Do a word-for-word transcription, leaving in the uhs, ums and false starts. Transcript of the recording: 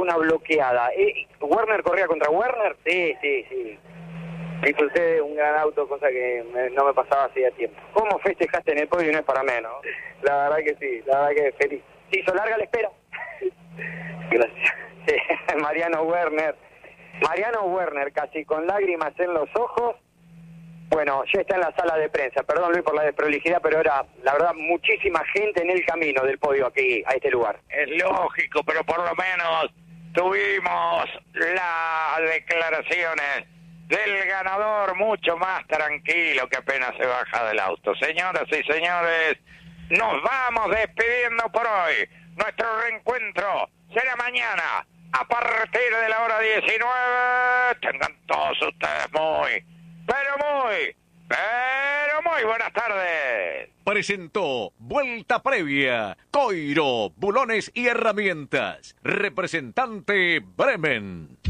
una bloqueada. ¿Eh? ¿Werner corría contra Werner? Sí, sí, sí. Disfruté un gran auto, cosa que me, no me pasaba hacía tiempo. ¿Cómo festejaste en el podio? No es para menos. La verdad que sí, la verdad que feliz. ¿Se hizo larga la espera? Gracias. Sí, Mariano Werner. Mariano Werner, casi con lágrimas en los ojos. Bueno, ya está en la sala de prensa. Perdón, Luis, por la desprolijidad, pero era, la verdad, muchísima gente en el camino del podio aquí, a este lugar. Es lógico, pero por lo menos tuvimos las declaraciones del ganador mucho más tranquilo que apenas se baja del auto. Señoras y señores, nos vamos despidiendo por hoy. Nuestro reencuentro será mañana a partir de la hora diecinueve. Tengan todos ustedes muy, pero muy, pero muy buenas tardes. Presentó Vuelta Previa, Coiro, Bulones y Herramientas. Representante Bremen.